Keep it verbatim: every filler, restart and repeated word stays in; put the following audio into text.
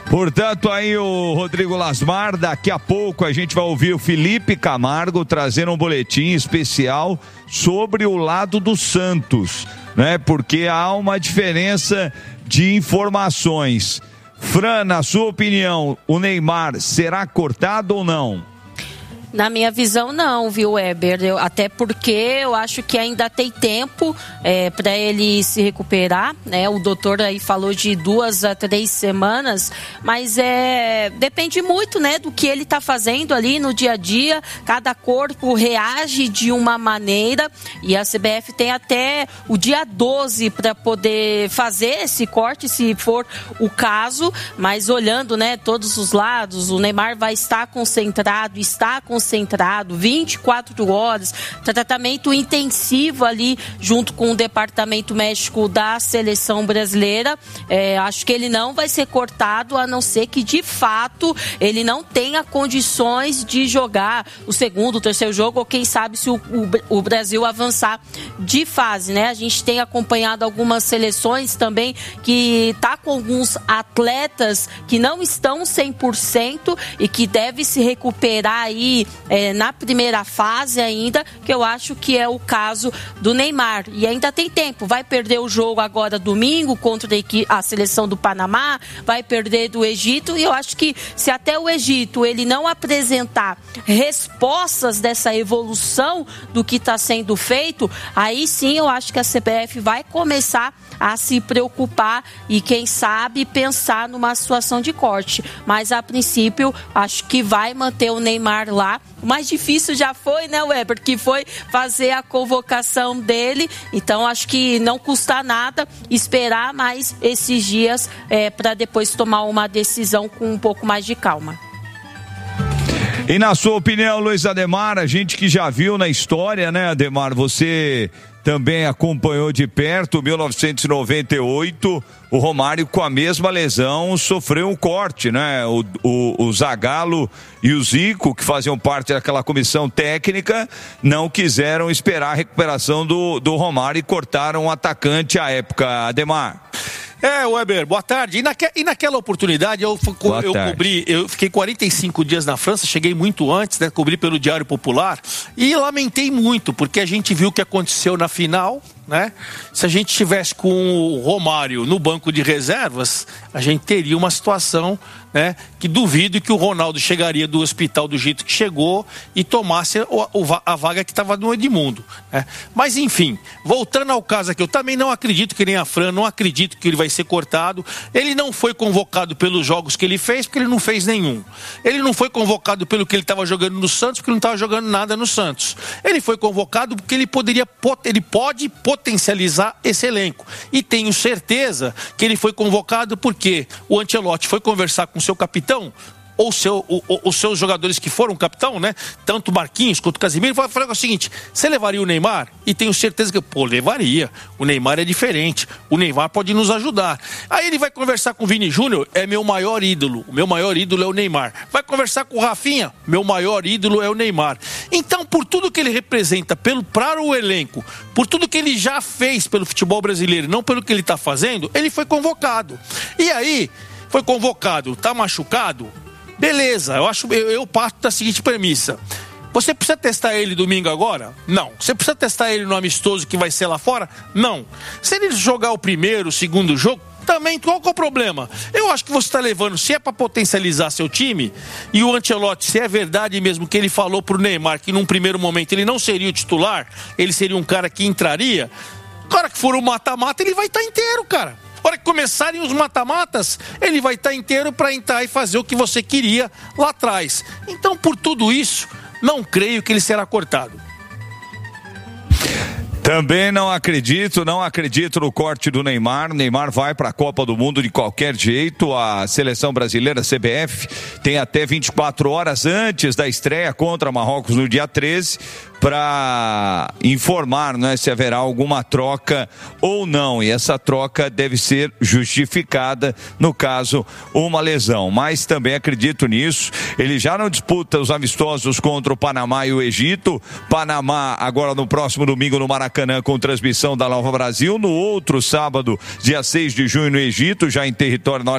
Portanto, aí o Rodrigo Lasmar, daqui a pouco a gente vai ouvir o Felipe Camargo trazendo um boletim especial sobre o lado do Santos, né? Porque há uma diferença de informações. Fran, na sua opinião, o Neymar será cortado ou não? Na minha visão, não, viu, Weber? Eu, até porque eu acho que ainda tem tempo é, para ele se recuperar, né? O doutor aí falou de duas a três semanas, mas é, depende muito, né, do que ele está fazendo ali no dia a dia. Cada corpo reage de uma maneira e a C B F tem até o dia doze para poder fazer esse corte, se for o caso. Mas olhando, né, todos os lados, o Neymar vai estar concentrado, está concentrado. concentrado, vinte e quatro horas, tratamento intensivo ali junto com o departamento médico da seleção brasileira. É, acho que ele não vai ser cortado, a não ser que de fato ele não tenha condições de jogar o segundo, o terceiro jogo, ou quem sabe se o, o, o Brasil avançar de fase, né? A gente tem acompanhado algumas seleções também que tá com alguns atletas que não estão cem por cento e que deve se recuperar aí É, na primeira fase ainda, que eu acho que é o caso do Neymar. E ainda tem tempo, vai perder o jogo agora domingo contra a seleção do Panamá, vai perder do Egito, e eu acho que se até o Egito ele não apresentar respostas dessa evolução do que está sendo feito, aí sim eu acho que a C B F vai começar a se preocupar e quem sabe pensar numa situação de corte. Mas a princípio acho que vai manter o Neymar lá. O mais difícil já foi, né, Weber, que foi fazer a convocação dele. Então acho que não custa nada esperar mais esses dias é, para depois tomar uma decisão com um pouco mais de calma. E na sua opinião, Luiz Ademar, a gente que já viu na história, né, Ademar, você também acompanhou de perto, mil novecentos e noventa e oito, o Romário com a mesma lesão sofreu um corte, né? O, o, o Zagallo e o Zico, que faziam parte daquela comissão técnica, não quiseram esperar a recuperação do, do Romário e cortaram o atacante à época. Ademar. É, Weber, boa tarde. E, naque, e naquela oportunidade eu, eu cobri, eu fiquei quarenta e cinco dias na França, cheguei muito antes, né? Cobri pelo Diário Popular e lamentei muito, porque a gente viu o que aconteceu na final, né? Se a gente tivesse com o Romário no banco de reservas, a gente teria uma situação, né, que duvido que o Ronaldo chegaria do hospital do jeito que chegou e tomasse o, o, a vaga que estava no Edmundo, né? Mas enfim, voltando ao caso aqui, eu também não acredito que nem a Fran, não acredito que ele vai ser cortado. Ele não foi convocado pelos jogos que ele fez, porque ele não fez nenhum. Ele não foi convocado pelo que ele estava jogando no Santos, porque ele não estava jogando nada no Santos. Ele foi convocado porque ele poderia, ele pode potencializar esse elenco. E tenho certeza que ele foi convocado porque o Ancelotti foi conversar com o seu capitão, ou seu, o, o, os seus jogadores que foram capitão, né? Tanto Marquinhos quanto Casemiro, vai falar o seguinte: você levaria o Neymar? E tenho certeza que, pô, levaria. O Neymar é diferente. O Neymar pode nos ajudar. Aí ele vai conversar com o Vini Júnior, é meu maior ídolo. O meu maior ídolo é o Neymar. Vai conversar com o Rafinha, meu maior ídolo é o Neymar. Então, por tudo que ele representa pelo, para o elenco, por tudo que ele já fez pelo futebol brasileiro, não pelo que ele está fazendo, ele foi convocado. E aí, foi convocado, tá machucado? Beleza, eu acho, eu, eu parto da seguinte premissa: você precisa testar ele domingo agora? Não. Você precisa testar ele no amistoso que vai ser lá fora? Não. Se ele jogar o primeiro, o segundo jogo, também, qual que é o problema? Eu acho que você está levando, se é para potencializar seu time, e o Ancelotti, se é verdade mesmo que ele falou pro Neymar que num primeiro momento ele não seria o titular, ele seria um cara que entraria, o cara que for o mata-mata, ele vai estar inteiro, cara. Na hora que começarem os mata-matas, ele vai estar inteiro para entrar e fazer o que você queria lá atrás. Então, por tudo isso, não creio que ele será cortado. Também não acredito, não acredito no corte do Neymar. Neymar vai para a Copa do Mundo de qualquer jeito. A seleção brasileira, C B F, tem até vinte e quatro horas antes da estreia contra Marrocos no dia treze para informar, né, se haverá alguma troca ou não. E essa troca deve ser justificada, no caso, uma lesão. Mas também acredito nisso. Ele já não disputa os amistosos contra o Panamá e o Egito. Panamá agora no próximo domingo no Maracanã com transmissão da Nova Brasil. No outro sábado, dia seis de junho no Egito, já em território